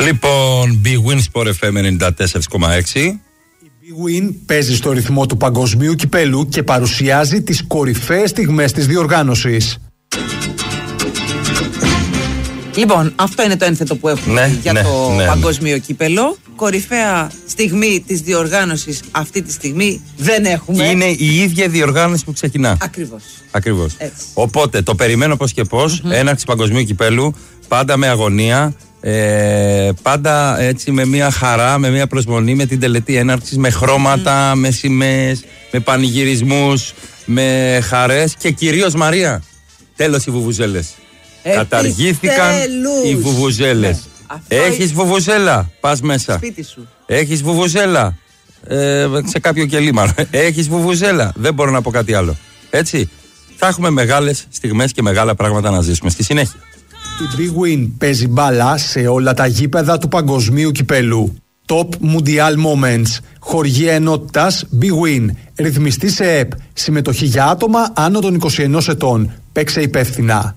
Λοιπόν, Big Win Sport FM 94,6. Η Big Win παίζει στο ρυθμό του παγκοσμίου κυπέλου και παρουσιάζει τις κορυφαίες στιγμές της διοργάνωσης. Λοιπόν, αυτό είναι το ένθετο που έχουμε για το παγκόσμιο κύπελο. Κορυφαία στιγμή της διοργάνωσης αυτή τη στιγμή δεν έχουμε. Είναι η ίδια διοργάνωση που ξεκινά. Ακριβώς. Οπότε το περιμένω πώς και πώς. Έναρξη παγκοσμίου κυπέλου, πάντα με αγωνία. Πάντα έτσι με μια χαρά, με μια προσμονή, με την τελετή έναρξης, με χρώματα, με σημαίες, με πανηγυρισμούς, με χαρές και κυρίως Μαρία. Τέλος οι βουβουζέλες. Καταργήθηκαν οι βουβουζέλες. Έχεις βουβουζέλα, πας μέσα. Σπίτι σου. Έχεις βουβουζέλα, σε κάποιο κελί μάλλον. Έχεις βουβουζέλα, δεν μπορώ να πω κάτι άλλο. Έτσι, θα έχουμε μεγάλες στιγμές και μεγάλα πράγματα να ζήσουμε στη συνέχεια. Η Big Win παίζει μπάλα σε όλα τα γήπεδα του παγκοσμίου κυπέλου. Top Mundial Moments. Χοργία ενότητας Big Win. Ρυθμιστή σε ΕΠ. Συμμετοχή για άτομα άνω των 21 ετών. Παίξε υπεύθυνα.